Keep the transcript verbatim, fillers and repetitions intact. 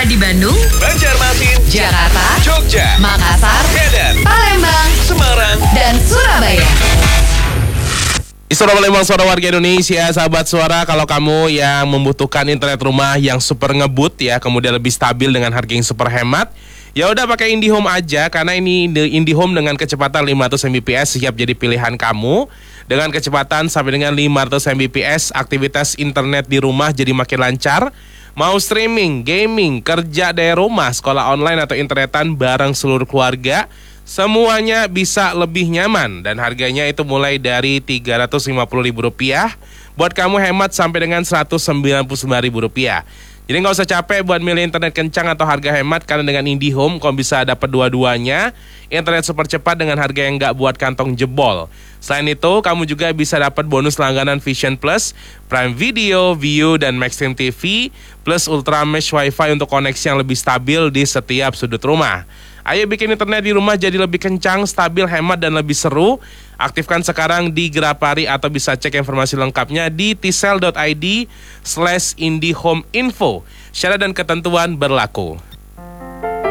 di Bandung, Banjarmasin, Jakarta, Jogja, Makassar, Medan, Palembang, Semarang, dan Surabaya. Suara Palembang, suara warga Indonesia, sahabat suara. Kalau kamu yang membutuhkan internet rumah yang super ngebut ya, kemudian lebih stabil dengan harga yang super hemat, ya udah pakai IndiHome aja, karena ini IndiHome dengan kecepatan lima ratus megabit per second siap jadi pilihan kamu. Dengan kecepatan sampai dengan lima ratus megabit per second, aktivitas internet di rumah jadi makin lancar. Mau streaming, gaming, kerja dari rumah, sekolah online atau internetan bareng seluruh keluarga, semuanya bisa lebih nyaman. Dan harganya itu mulai dari tiga ratus lima puluh ribu rupiah, buat kamu hemat sampai dengan seratus sembilan puluh sembilan ribu rupiah. Jadi nggak usah capek buat milih internet kencang atau harga hemat, karena dengan IndiHome kamu bisa dapat dua-duanya. Internet super cepat dengan harga yang nggak buat kantong jebol. Selain itu, kamu juga bisa dapat bonus langganan Vision Plus, Prime Video, View, dan Maxstream T V, plus Ultra Mesh Wi-Fi untuk koneksi yang lebih stabil di setiap sudut rumah. Ayo bikin internet di rumah jadi lebih kencang, stabil, hemat, dan lebih seru. Aktifkan sekarang di Grapari atau bisa cek informasi lengkapnya di tsel dot id slash indihome info. Syarat dan ketentuan berlaku.